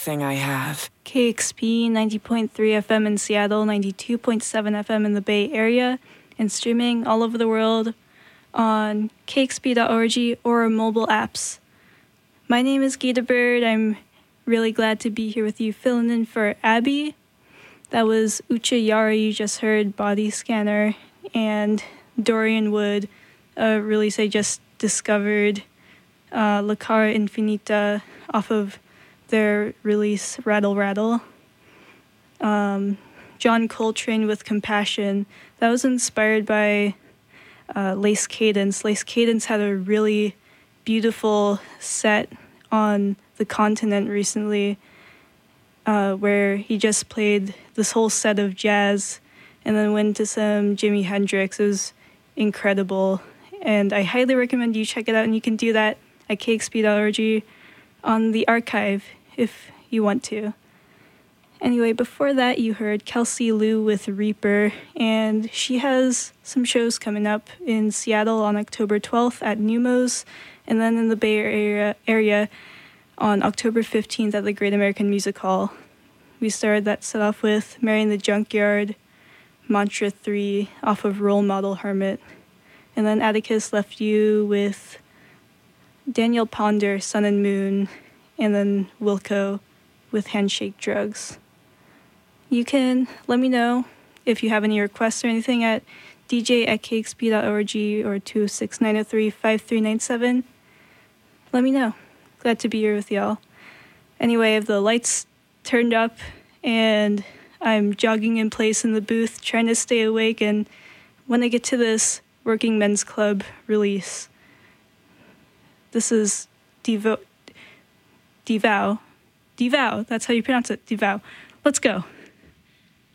everything I have. KXP 90.3 FM in Seattle, 92.7 FM in the Bay Area, and streaming all over the world on kxp.org or mobile apps. My name is Gita Bird. I'm really glad to be here with you, filling in for Abby. That was Ucha Yara, you just heard, Body Scanner, and Dorian Wood, a release I just discovered, La Cara Infinita, off of their release Rattle Rattle. John Coltrane with Compassion. That was inspired by Lace Cadence. Lace Cadence had a really beautiful set on the continent recently where he just played this whole set of jazz and then went to some Jimi Hendrix. It was incredible, and I highly recommend you check it out, and you can do that at kxp.org on the archive if you want to. Anyway, before that you heard Kelsey Liu with Reaper, and she has some shows coming up in Seattle on October 12th at Numos, and then in the Bay Area on October 15th at the Great American Music Hall. We started that set off with Mary in the Junkyard, Mantra 3 off of Role Model Hermit, and then Atticus left you with Daniel Ponder, Sun and Moon, and then Wilco with Handshake Drugs. You can let me know if you have any requests or anything at dj@kxp.org or 26903-5397. Let me know. Glad to be here with y'all. Anyway, if the lights turned up and I'm jogging in place in the booth trying to stay awake, and when I get to this Working Men's Club release, this is Devow, that's how you pronounce it, Devow. Let's go.